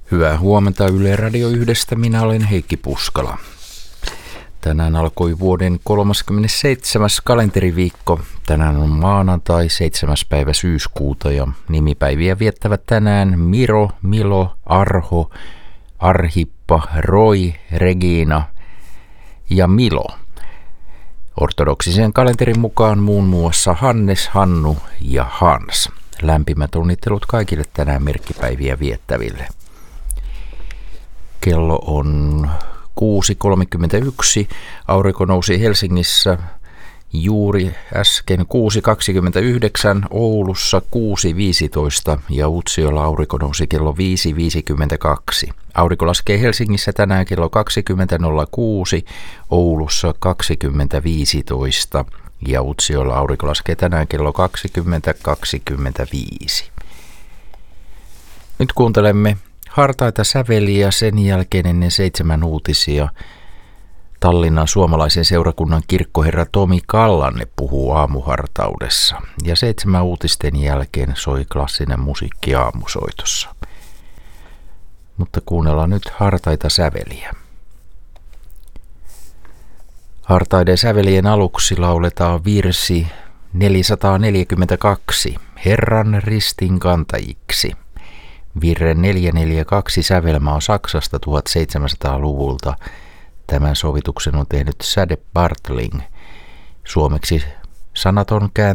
Hyvää huomenta Yle Radio 1. Minä olen Heikki Puskala. Tänään alkoi vuoden 37. kalenteriviikko. Tänään on maanantai 7. päivä syyskuuta ja nimipäiviä viettävät tänään Miro, Milo, Arho, Arhippa, Roy, Regina ja Milo. Ortodoksisen kalenterin mukaan muun muassa Hannes, Hannu ja Hans. Lämpimät onnittelut kaikille tänään merkkipäiviä viettäville. Kello on 6.31. Aurinko nousi Helsingissä juuri äsken 6.29, Oulussa 6.15 ja Utsjoella aurinko nousi kello 5.52. Aurinko laskee Helsingissä tänään kello 20.06, Oulussa 20.15 ja Utsjoella aurinko laskee tänään kello 20.25. Nyt kuuntelemme hartaita säveliä, sen jälkeen ennen 7 uutisia. Tallinnan suomalaisen seurakunnan kirkkoherra Tomi Kallanne puhuu aamuhartaudessa ja 7 uutisten jälkeen soi klassinen musiikki aamusoitossa. Mutta kuunnellaan nyt hartaita säveliä. Hartaiden sävelien aluksi lauletaan virsi 442, Herran ristin kantajiksi. Virren 442 sävelmä on Saksasta 1700-luvulta. Tämän sovituksen on tehnyt Säde Bartling. Suomeksi sanaton